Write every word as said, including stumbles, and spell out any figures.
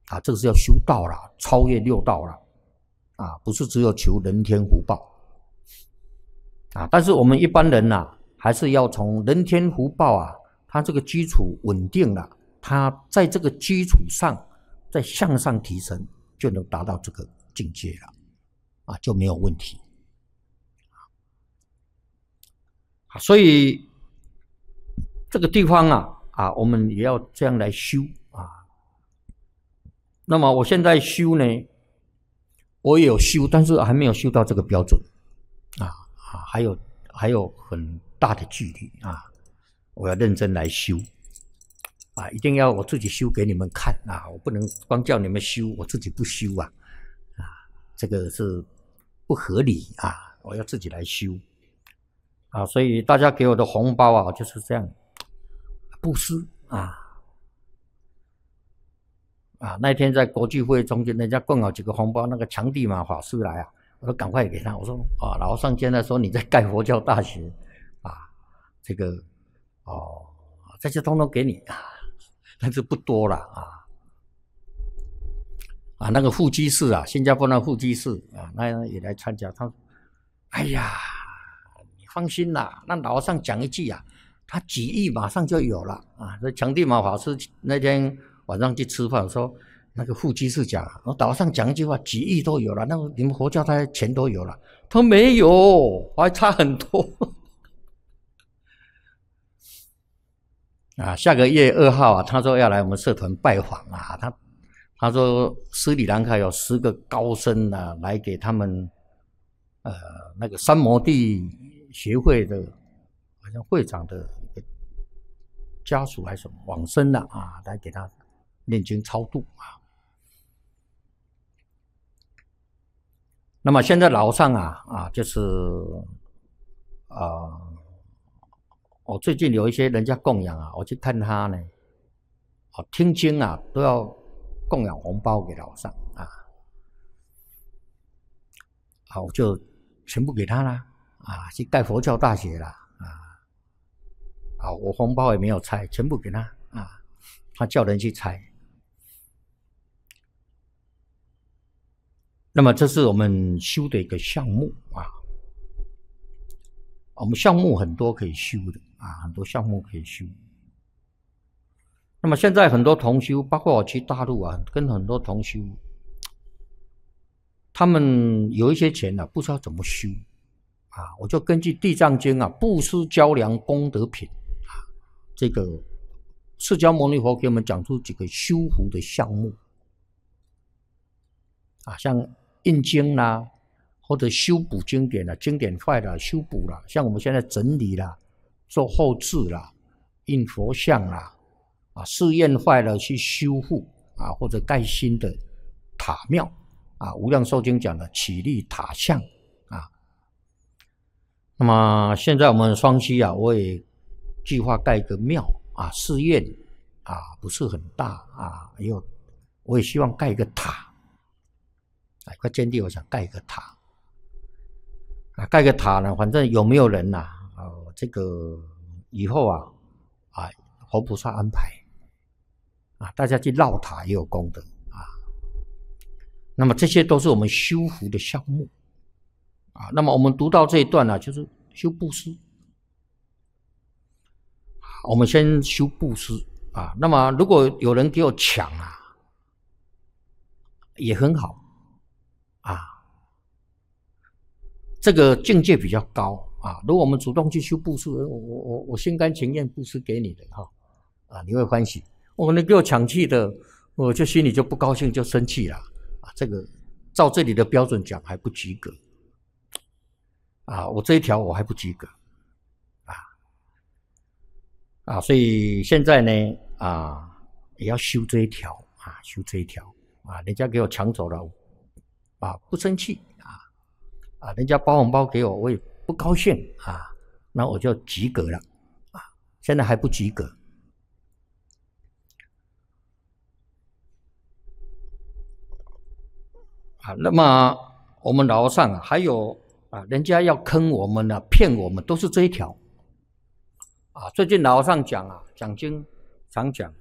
啊，这个是要修道了，超越六道了啊，不是只有求人天福报啊。但是我们一般人呐、啊，还是要从人天福报啊，它这个基础稳定了，它在这个基础上再向上提升，就能达到这个境界了啊，就没有问题。所以这个地方啊啊，我们也要这样来修啊。那么我现在修呢，我也有修，但是还没有修到这个标准啊啊，还有还有很大的距离啊，我要认真来修啊，一定要我自己修给你们看啊，我不能光叫你们修，我自己不修啊啊，这个是不合理啊，我要自己来修啊，所以大家给我的红包啊就是这样，布施啊。啊，那天在国际会中间，人家供了几个红包，那个强地马法师来啊，我说赶快给他，我说啊，老和尚现在说你在盖佛教大学，啊，这个哦，这些通通给你啊，但是不多了啊，啊，那个副居士啊，新加坡那副居士啊，那也来参加，他说，哎呀，你放心啦，那老和尚讲一句啊，他几亿马上就有了啊，这强地马法师那天晚上去吃饭，说那个副居士讲，我岛上讲一句话，几亿都有了，那你们佛教他钱都有了，他说没有，还差很多。啊，下个月二号啊，他说要来我们社团拜访啊，他他说斯里兰卡有十个高僧啊，来给他们呃那个三摩地协会的好像会长的一个家属还是什么往生了啊，来给他念经超度啊。那么现在老上啊啊，就是啊、呃，我最近有一些人家供养啊，我去看他呢，哦，听经啊都要供养红包给老上啊，好，我就全部给他啦啊，去盖佛教大学啦啊，啊，我红包也没有拆，全部给他啊，他叫人去拆。那么这是我们修的一个项目啊，我们项目很多可以修的啊，很多项目可以修。那么现在很多同修，包括我去大陆啊，跟很多同修，他们有一些钱呢、啊，不知道怎么修啊，我就根据《地藏经》啊，布施交粮功德品啊，这个释迦牟尼佛给我们讲出几个修福的项目啊，像印经啦、啊，或者修补经典啦、啊，经典坏了修补了，像我们现在整理啦、做后制啦、印佛像啦，啊，寺院坏了去修复啊，或者盖新的塔庙啊，无量寿经讲的起立塔像啊。那么现在我们双溪啊，我也计划盖一个庙啊，寺院啊，不是很大啊，也有，我也希望盖一个塔。一块坚地，我想盖一个塔啊，盖个塔呢，反正有没有人呐、啊？呃，这个以后啊，啊，佛菩萨安排啊，大家去绕塔也有功德啊。那么这些都是我们修福的项目啊。那么我们读到这一段呢、啊，就是修布施，我们先修布施啊。那么如果有人给我抢啊，也很好。啊，这个境界比较高啊！如果我们主动去修布施，我我我我心甘情愿布施给你的哈，啊，你会欢喜。我你给我抢去的，我就心里就不高兴，就生气了啊！这个照这里的标准讲还不及格啊！我这一条我还不及格啊啊！所以现在呢啊，也要修这一条啊，修这一条啊！人家给我抢走了。啊，不生气啊，啊，人家包红包给我，我也不高兴啊，那我就及格了啊，现在还不及格啊。那么我们老和尚还有啊，人家要坑我们呢、啊，骗我们，都是这一条啊。最近老和尚讲啊，讲经常讲